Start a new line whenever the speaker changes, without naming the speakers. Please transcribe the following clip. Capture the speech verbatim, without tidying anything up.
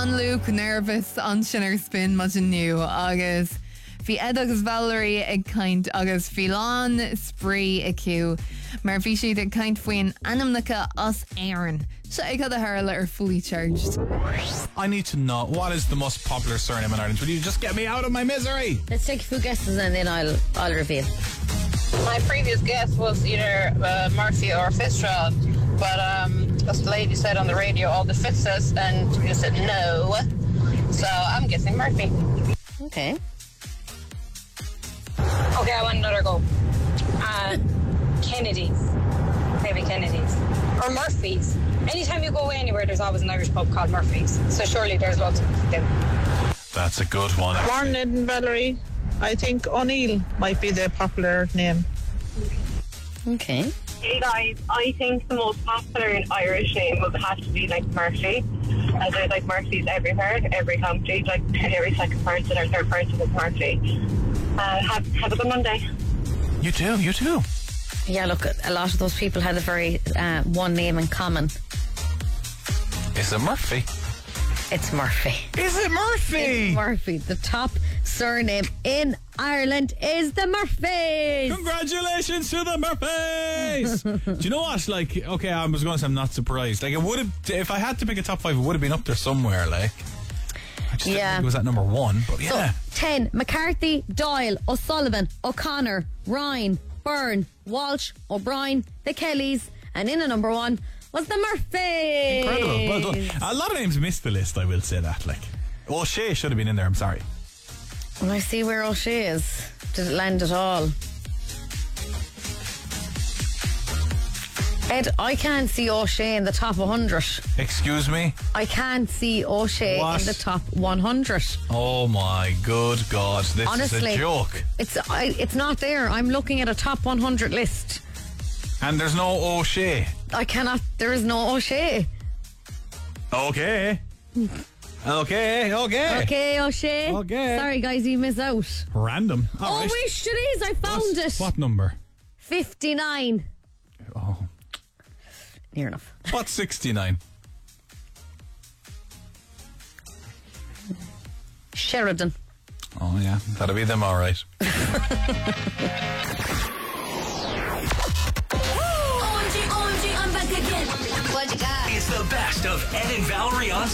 John Luke nervous an sin ar spin much new agus Bhí Ed agus Valerie ag caint agus Filan sprí acu mar bhí siad ag caint faoin animnacha as Aaron. So ag had a hurler are fully charged.
I need to know, what is the most popular surname in Ireland? Will you just get me out of my misery?
Let's take a few guesses and then I'll I'll reveal.
My previous guess was either uh, Murphy or Fitzgerald, but um, as the lady said on the radio, all the Fitzes, and you said no. So I'm guessing Murphy.
Okay.
Okay, I want another go. Uh, Kennedy's. Maybe Kennedy's. Or Murphy's. Anytime you go anywhere, there's always an Irish pub called Murphy's. So surely there's lots of them.
That's a good one.
Morning, Ed and Valerie. I think O'Neill might be the popular name.
Okay.
Hey guys, I think the most popular Irish name would have to be like Murphy. And there's like Murphys everywhere, every country, like every second person or third person is Murphy. Uh, have, have a good Monday.
You too, you too.
Yeah, look, a lot of those people had a very uh, one name in common.
Is it Murphy?
It's Murphy.
Is it Murphy?
It's Murphy. The top surname in Ireland is the Murphys.
Congratulations to the Murphys. Do you know what? Like, okay, I was going to say I'm not surprised. Like, it would have, if I had to pick a top five, it would have been up there somewhere. Like, I just
yeah.
didn't think it was at number one. But yeah.
So, ten, McCarthy, Doyle, O'Sullivan, O'Connor, Ryan, Byrne, Walsh, O'Brien, the Kellys, and in at number one was the Murphys.
Incredible. Well done. A lot of names missed the list, I will say that. Like, O'Shea should have been in there, I'm sorry.
Well, I see where O'Shea is. Did it land at all? Ed, I can't see O'Shea in the top one hundred.
Excuse me?
I can't see O'Shea
What?
in the top one hundred.
Oh my good God, this
Honestly,
is a joke.
It's I, it's not there. I'm looking at a top one hundred list.
And there's no O'Shea.
I cannot, there is no O'Shea.
Okay. Okay, okay.
Okay, O'Shea.
Okay.
Sorry, guys, you miss out.
Random. All
oh,
right.
wish it is. I found
What?
it.
What number?
fifty-nine.
Oh.
Near enough.
What's sixty-nine?
Sheridan.
Oh, yeah. That'll be them, all right.
O M G, O M G, I'm back again. What you got?
It's the best of Ed and Valerie on